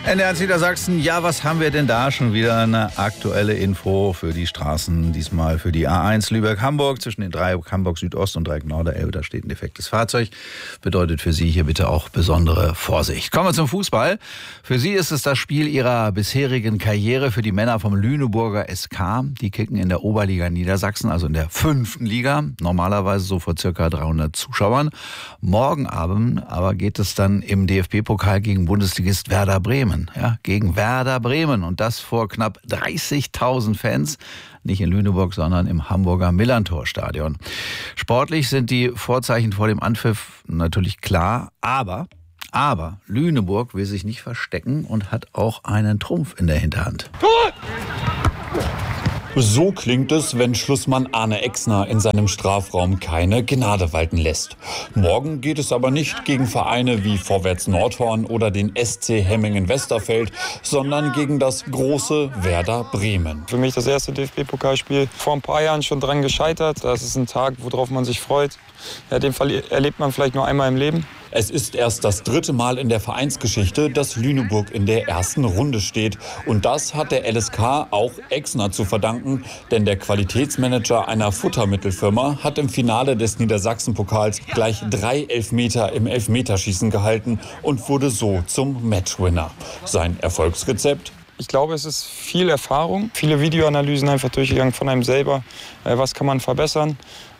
NDR Niedersachsen, ja, was haben wir denn da? Schon wieder eine aktuelle Info für die Straßen, diesmal für die A1 Lübeck-Hamburg, zwischen den Dreieck Hamburg Südost und Dreieck Norderelbe, da steht ein defektes Fahrzeug. Bedeutet für Sie hier bitte auch besondere Vorsicht. Kommen wir zum Fußball. Für Sie ist es das Spiel Ihrer bisherigen Karriere für die Männer vom Lüneburger SK. Die kicken in der Oberliga Niedersachsen, also in der 5. Liga, normalerweise so vor circa 300 Zuschauern. Morgen Abend aber geht es dann im DFB-Pokal gegen Bundesligist Werder Bremen. Ja, gegen Werder Bremen und das vor knapp 30.000 Fans, nicht in Lüneburg, sondern im Hamburger Millerntor-Stadion. Sportlich sind die Vorzeichen vor dem Anpfiff natürlich klar, aber Lüneburg will sich nicht verstecken und hat auch einen Trumpf in der Hinterhand. So klingt es, wenn Schlussmann Arne Exner in seinem Strafraum keine Gnade walten lässt. Morgen geht es aber nicht gegen Vereine wie Vorwärts Nordhorn oder den SC Hemmingen-Westerfeld, sondern gegen das große Werder Bremen. Für mich das erste DFB-Pokalspiel. Vor ein paar Jahren schon dran gescheitert. Das ist ein Tag, worauf man sich freut. Ja, den Fall erlebt man vielleicht nur einmal im Leben. Es ist erst das 3. Mal in der Vereinsgeschichte, dass Lüneburg in der ersten Runde steht. Und das hat der LSK auch Exner zu verdanken. Denn der Qualitätsmanager einer Futtermittelfirma hat im Finale des Niedersachsen-Pokals gleich 3 Elfmeter im Elfmeterschießen gehalten und wurde so zum Matchwinner. Sein Erfolgsrezept? Ich glaube, es ist viel Erfahrung, viele Videoanalysen einfach durchgegangen von einem selber. Was kann man verbessern?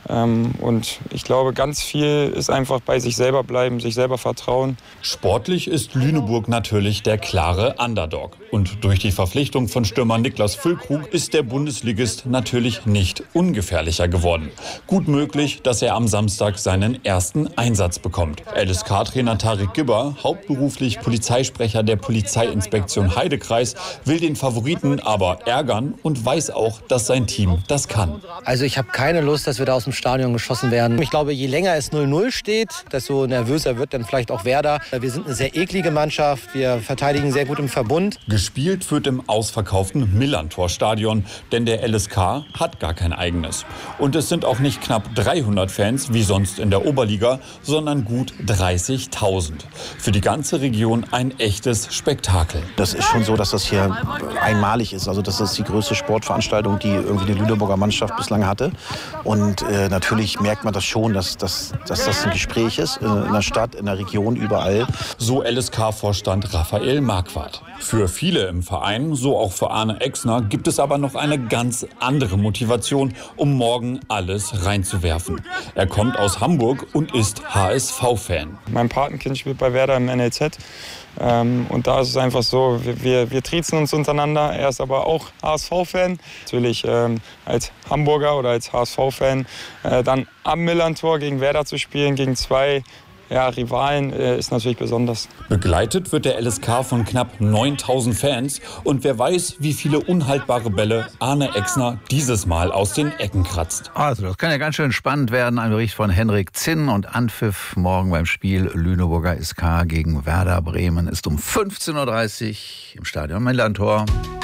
Und ich glaube, ganz viel ist einfach bei sich selber bleiben, sich selber vertrauen. Sportlich ist Lüneburg natürlich der klare Underdog. Und durch die Verpflichtung von Stürmer Niklas Füllkrug ist der Bundesligist natürlich nicht ungefährlicher geworden. Gut möglich, dass er am Samstag seinen ersten Einsatz bekommt. LSK-Trainer Tarik Gibber, hauptberuflich Polizeisprecher der Polizeiinspektion Heidekreis, will den Favoriten aber ärgern und weiß auch, dass sein Team das kann. Also ich habe keine Lust, dass wir da aus dem Stadion geschossen werden. Ich glaube, je länger es 0-0 steht, desto nervöser wird dann vielleicht auch Werder. Wir sind eine sehr eklige Mannschaft, wir verteidigen sehr gut im Verbund. Gespielt wird im ausverkauften Millerntor-Stadion, denn der LSK hat gar kein eigenes. Und es sind auch nicht knapp 300 Fans, wie sonst in der Oberliga, sondern gut 30.000. Für die ganze Region ein echtes Spektakel. Das ist schon so, dass das hier einmalig ist. Also das ist die größte Sportveranstaltung, die irgendwie die Lüneburger Mannschaft bislang hatte. Und natürlich merkt man das schon, dass das ein Gespräch ist in der Stadt, in der Region, überall. So LSK-Vorstand Raphael Marquardt. Für viele im Verein, so auch für Arne Exner, gibt es aber noch eine ganz andere Motivation, um morgen alles reinzuwerfen. Er kommt aus Hamburg und ist HSV-Fan. Mein Patenkind spielt bei Werder im NLZ. Und da ist es einfach so, wir triezen uns untereinander. Er ist aber auch HSV-Fan. Natürlich als Hamburger oder als HSV-Fan dann am Millerntor gegen Werder zu spielen, gegen zwei Rivalen, ist natürlich besonders. Begleitet wird der LSK von knapp 9.000 Fans. Und wer weiß, wie viele unhaltbare Bälle Arne Exner dieses Mal aus den Ecken kratzt. Also, das kann ja ganz schön spannend werden. Ein Bericht von Henrik Zinn und Anpfiff morgen beim Spiel Lüneburger SK gegen Werder Bremen ist um 15.30 Uhr im Stadion Millerntor.